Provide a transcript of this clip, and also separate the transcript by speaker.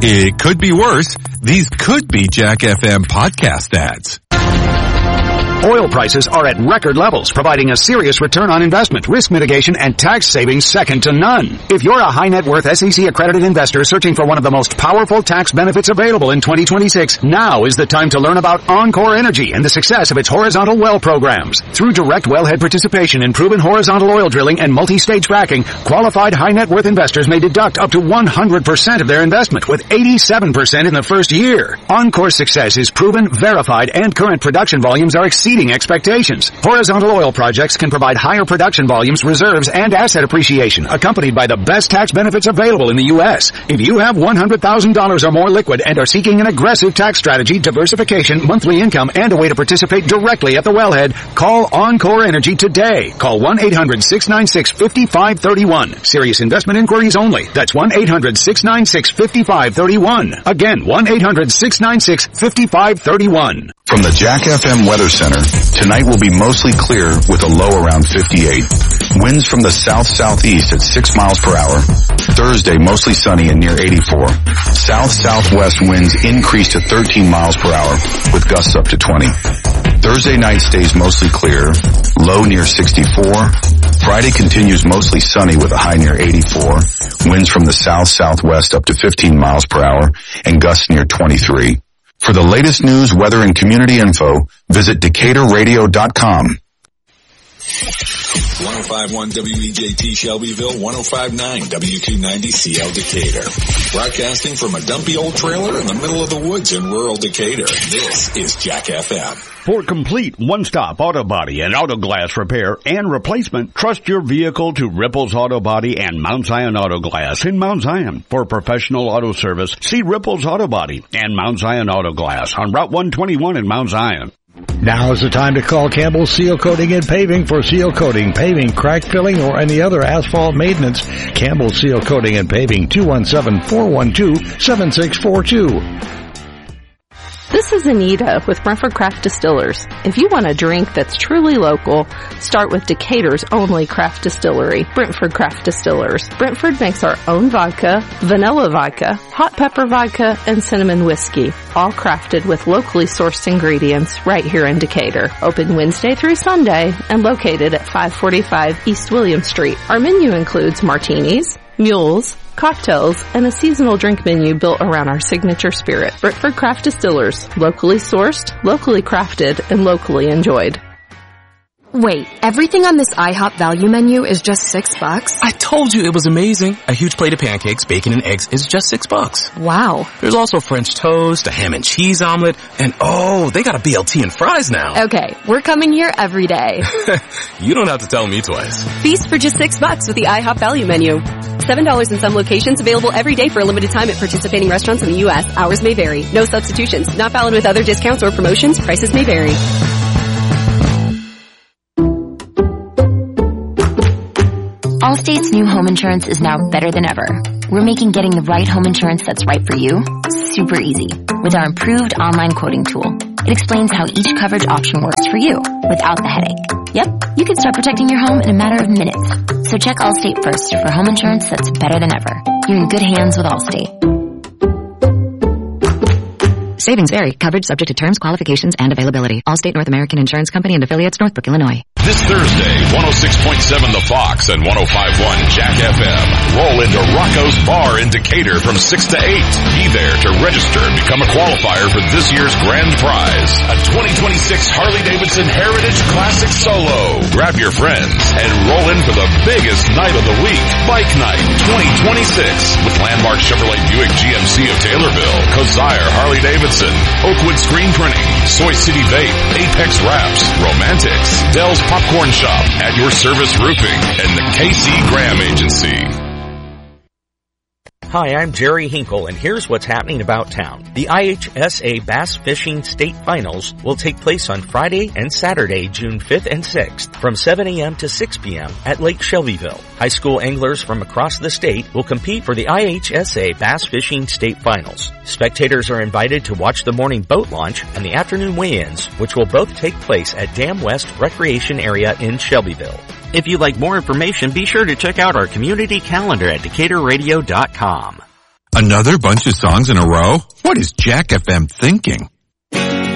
Speaker 1: It could be worse. These could be Jack FM podcast ads.
Speaker 2: Oil prices are at record levels, providing a serious return on investment, risk mitigation, and tax savings second to none. If you're a high net worth SEC-accredited investor searching for one of the most powerful tax benefits available in 2026, now is the time to learn about Encore Energy and the success of its horizontal well programs. Through direct wellhead participation in proven horizontal oil drilling and multi-stage fracking, qualified high net worth investors may deduct up to 100% of their investment, with 87% in the first year. Encore's success is proven, verified, and current production volumes are exceeding expectations. Horizontal oil projects can provide higher production volumes, reserves, and asset appreciation, accompanied by the best tax benefits available in the U.S. If you have $100,000 or more liquid and are seeking an aggressive tax strategy, diversification, monthly income, and a way to participate directly at the wellhead, call Encore Energy today. Call 1-800-696-5531. Serious investment inquiries only. That's 1-800-696-5531. Again, 1-800-696-5531.
Speaker 3: From the Jack FM Weather Center, tonight will be mostly clear with a low around 58. Winds from the south-southeast at 6 miles per hour. Thursday, mostly sunny and near 84. South-southwest winds increase to 13 miles per hour with gusts up to 20. Thursday night stays mostly clear, low near 64. Friday continues mostly sunny with a high near 84. Winds from the south-southwest up to 15 miles per hour and gusts near 23. For the latest news, weather, and community info, visit DecaturRadio.com.
Speaker 4: 105.1 WEJT Shelbyville, 105.9 W290CL Decatur. Broadcasting from a dumpy old trailer in the middle of the woods in rural Decatur. This is Jack FM.
Speaker 5: For complete one-stop auto body and auto glass repair and replacement, trust your vehicle to Ripples Auto Body and Mount Zion Auto Glass in Mount Zion. For professional auto service, see Ripples Auto Body and Mount Zion Auto Glass on Route 121 in Mount Zion.
Speaker 6: Now is the time to call Campbell Seal Coating and Paving for seal coating, paving, crack filling, or any other asphalt maintenance. Campbell Seal Coating and Paving, 217-412-7642.
Speaker 7: This is Anita with Brentford Craft Distillers. If you want a drink that's truly local, start with Decatur's only craft distillery, Brentford Craft Distillers. Brentford makes our own vodka, vanilla vodka, hot pepper vodka, and cinnamon whiskey, all crafted with locally sourced ingredients right here in Decatur. Open Wednesday through Sunday and located at 545 East William Street. Our menu includes martinis, mules, cocktails, and a seasonal drink menu built around our signature spirit. Brentford Craft Distillers, locally sourced, locally crafted, and locally enjoyed.
Speaker 8: Wait, everything on this IHOP value menu is just $6?
Speaker 9: I told you it was amazing. A huge plate of pancakes, bacon, and eggs is just $6.
Speaker 8: Wow.
Speaker 9: There's also French toast, a ham and cheese omelet, and oh, they got a BLT and fries now.
Speaker 8: Okay, we're coming here every day.
Speaker 9: You don't have to tell me twice.
Speaker 10: Feast for just $6 with the IHOP value menu. $7 in some locations, available every day for a limited time at participating restaurants in the U.S. Hours may vary. No substitutions. Not valid with other discounts or promotions. Prices may vary.
Speaker 11: Allstate's new home insurance is now better than ever. We're making getting the right home insurance that's right for you super easy with our improved online quoting tool. It explains how each coverage option works for you without the headache. Yep, you can start protecting your home in a matter of minutes. So check Allstate first for home insurance that's better than ever. You're in good hands with Allstate.
Speaker 12: Savings vary. Coverage subject to terms, qualifications, and availability. Allstate North American Insurance Company and affiliates, Northbrook, Illinois.
Speaker 13: This Thursday, 106.7 The Fox and 105.1 Jack FM. Roll into Rocco's Bar in Decatur from 6 to 8. Be there to register and become a qualifier for this year's grand prize, a 2026 Harley-Davidson Heritage Classic Solo. Grab your friends and roll in for the biggest night of the week, Bike Night 2026, with Landmark Chevrolet Buick GMC of Taylorville, Kazire Harley-Davidson, Oakwood Screen Printing, Soy City Vape, Apex Wraps, Romantics, Dell's Popcorn Shop, At Your Service Roofing, and the KC Graham Agency.
Speaker 14: Hi, I'm Jerry Hinkle, and here's what's happening about town. The IHSA Bass Fishing State Finals will take place on Friday and Saturday, June 5th and 6th, from 7 a.m. to 6 p.m. at Lake Shelbyville. High school anglers from across the state will compete for the IHSA Bass Fishing State Finals. Spectators are invited to watch the morning boat launch and the afternoon weigh-ins, which will both take place at Dam West Recreation Area in Shelbyville.
Speaker 15: If you'd like more information, be sure to check out our community calendar at DecaturRadio.com.
Speaker 1: Another bunch of songs in a row? What is Jack FM thinking?